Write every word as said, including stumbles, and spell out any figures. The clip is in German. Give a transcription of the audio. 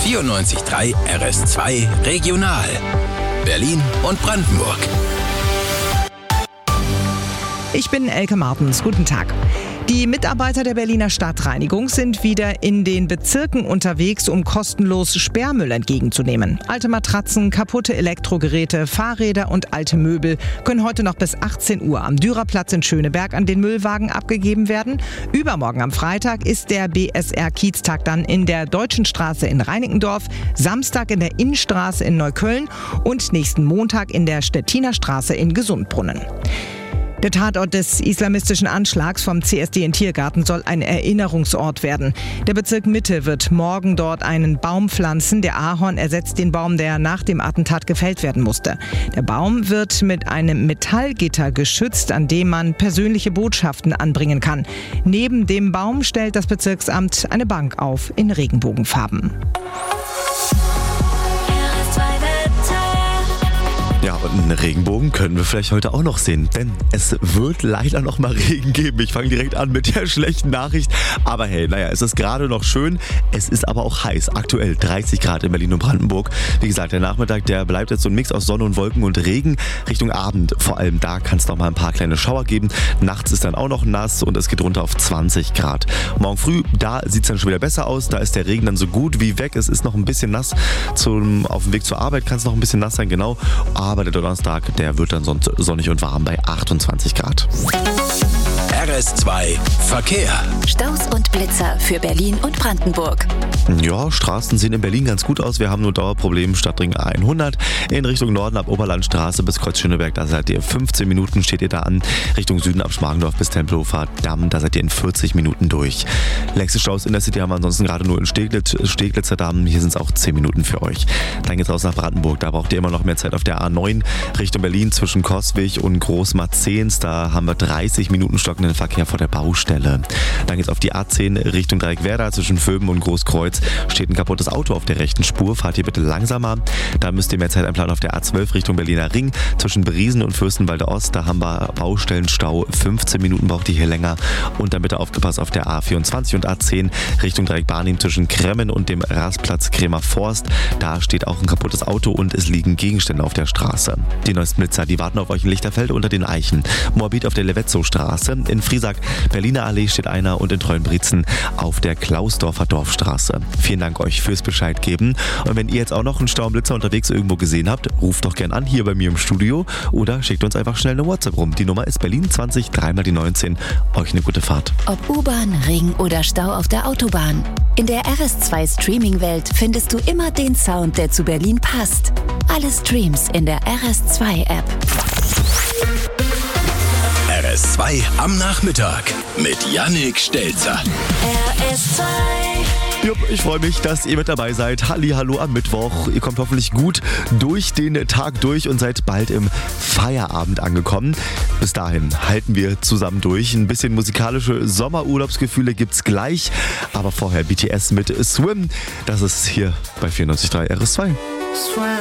vierundneunzig Komma drei R S zwei Regional. Berlin und Brandenburg. Ich bin Elke Martens. Guten Tag. Die Mitarbeiter der Berliner Stadtreinigung sind wieder in den Bezirken unterwegs, um kostenlos Sperrmüll entgegenzunehmen. Alte Matratzen, kaputte Elektrogeräte, Fahrräder und alte Möbel können heute noch bis achtzehn Uhr am Dürerplatz in Schöneberg an den Müllwagen abgegeben werden. Übermorgen am Freitag ist der B S R-Kieztag dann in der Deutschen Straße in Reinickendorf, Samstag in der Innenstraße in Neukölln und nächsten Montag in der Stettiner Straße in Gesundbrunnen. Der Tatort des islamistischen Anschlags vom C S D in Tiergarten soll ein Erinnerungsort werden. Der Bezirk Mitte wird morgen dort einen Baum pflanzen. Der Ahorn ersetzt den Baum, der nach dem Attentat gefällt werden musste. Der Baum wird mit einem Metallgitter geschützt, an dem man persönliche Botschaften anbringen kann. Neben dem Baum stellt das Bezirksamt eine Bank auf in Regenbogenfarben. Ja, und einen Regenbogen können wir vielleicht heute auch noch sehen, denn es wird leider noch mal Regen geben. Ich fange direkt an mit der schlechten Nachricht. Aber hey, naja, es ist gerade noch schön, es ist aber auch heiß. Aktuell dreißig Grad in Berlin und Brandenburg. Wie gesagt, der Nachmittag, der bleibt jetzt so ein Mix aus Sonne und Wolken und Regen. Richtung Abend, vor allem da kann es noch mal ein paar kleine Schauer geben. Nachts ist dann auch noch nass und es geht runter auf zwanzig Grad. Morgen früh, da sieht es dann schon wieder besser aus. Da ist der Regen dann so gut wie weg. Es ist noch ein bisschen nass. Zum, auf dem Weg zur Arbeit kann es noch ein bisschen nass sein, genau. Aber der Donnerstag, der wird dann sonst sonnig und warm bei achtundzwanzig Grad. R S zwei Verkehr. Staus und Blitzer für Berlin und Brandenburg. Ja, Straßen sehen in Berlin ganz gut aus. Wir haben nur Dauerprobleme Stadtring hundert. In Richtung Norden ab Oberlandstraße bis Kreuz Schöneberg, da seid ihr fünfzehn Minuten, steht ihr da an. Richtung Süden ab Schmargendorf bis Tempelhofer Damm, da seid ihr in vierzig Minuten durch. Längste Staus in der City haben wir ansonsten gerade nur in Steglitz, Steglitzer Damm. Hier sind es auch zehn Minuten für euch. Dann geht's raus nach Brandenburg. Da braucht ihr immer noch mehr Zeit auf der A neun Richtung Berlin zwischen Coswig und Großmarzehns. Da haben wir dreißig Minuten stockenden Verkehr vor der Baustelle. Dann geht's auf die A zehn Richtung Dreieckwerder zwischen Vöben und Großkreuz. Steht ein kaputtes Auto auf der rechten Spur. Fahrt hier bitte langsamer. Da müsst ihr mehr Zeit einplanen auf der A zwölf Richtung Berliner Ring zwischen Briesen und Fürstenwalde Ost. Da haben wir Baustellenstau. fünfzehn Minuten braucht ihr hier länger. Und dann bitte aufgepasst auf der A vierundzwanzig und A zehn Richtung Dreieck-Barnim zwischen Kremmen und dem Rastplatz Kremer Forst. Da steht auch ein kaputtes Auto und es liegen Gegenstände auf der Straße. Die neuesten Blitzer, die warten auf euch in Lichterfeld unter den Eichen. Moabit auf der Levetzow-Straße. In Friesack, Berliner Allee steht einer und in Treuenbrietzen auf der Klausdorfer Dorfstraße. Vielen Dank euch fürs Bescheid geben. Und wenn ihr jetzt auch noch einen Stau und Blitzer unterwegs irgendwo gesehen habt, ruft doch gern an hier bei mir im Studio oder schickt uns einfach schnell eine WhatsApp rum. Die Nummer ist Berlin zwanzig, dreimal die neunzehn. Euch eine gute Fahrt. Ob U-Bahn, Ring oder Stau auf der Autobahn. In der R S zwei Streaming-Welt findest du immer den Sound, der zu Berlin passt. Alle Streams in der R S zwei App. R S zwei am Nachmittag mit Yannick Stelzer. R S zwei. Jupp, ich freue mich, dass ihr mit dabei seid. Hallihallo am Mittwoch. Ihr kommt hoffentlich gut durch den Tag durch und seid bald im Feierabend angekommen. Bis dahin halten wir zusammen durch. Ein bisschen musikalische Sommerurlaubsgefühle gibt's gleich. Aber vorher B T S mit Swim. Das ist hier bei vierundneunzig Komma drei R S zwei.